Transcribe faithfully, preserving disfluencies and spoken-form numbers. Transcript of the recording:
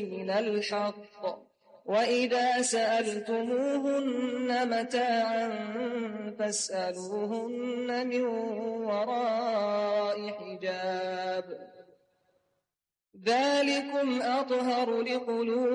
من الحق وإذا سألتموهن متاعا فاسألوهن من وراء حجاب ذلكم أطهر لقلوبكم